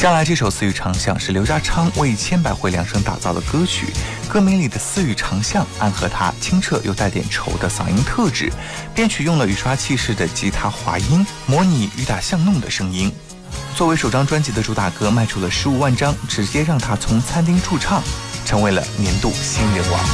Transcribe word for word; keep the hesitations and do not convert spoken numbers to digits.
下来这首《私语长巷》是刘家昌为千百惠量身打造的歌曲，歌名里的私语长巷暗合他清澈又带点稠的嗓音特质，编曲用了雨刷器式的吉他滑音，模拟雨打巷弄的声音。作为首张专辑的主打歌，卖出了十五万张，直接让他从餐厅驻唱成为了年度新人王。